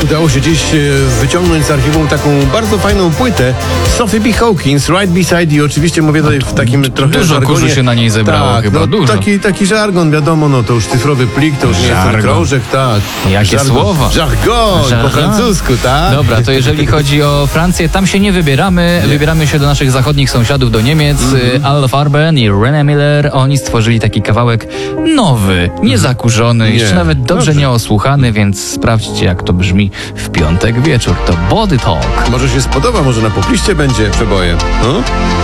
Udało się dziś wyciągnąć z archiwum taką bardzo fajną płytę Sophie B. Hawkins, Right Beside You. Oczywiście mówię tutaj w takim trochę Dużo żargonie. kurzu się na niej zebrało, tak, chyba, no, dużo. Taki żargon, wiadomo, no to już cyfrowy plik, to już nie jest ten Żargon. krążek, tak. Jakie słowa. Jargon, po Jargon. francusku, tak. Dobra, to jeżeli chodzi o Francję, tam się nie wybieramy. Wybieramy się do naszych zachodnich sąsiadów, do Niemiec. Al Farben i René Miller, oni stworzyli taki kawałek nowy, niezakurzony, jeszcze nawet dobrze nieosłuchany, więc sprawdźcie, jak to brzmi w piątek wieczór. To Body Talk. Może się spodoba, może na popliście będzie przebojem. No?